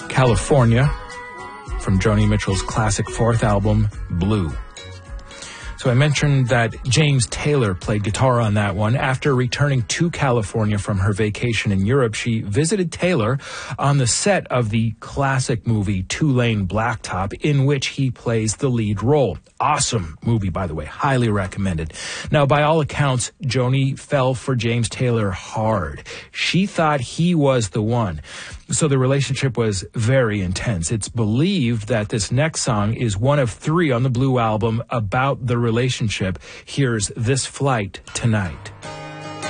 California, from Joni Mitchell's classic fourth album, Blue. So I mentioned that James Taylor played guitar on that one. After returning to California from her vacation in Europe, she visited Taylor on the set of the classic movie Two-Lane Blacktop, in which he plays the lead role. Awesome movie, by the way. Highly recommended. Now, by all accounts, Joni fell for James Taylor hard. She thought he was the one. So the relationship was very intense. It's believed that this next song is one of 3 on the Blue album about the relationship. Here's This Flight Tonight.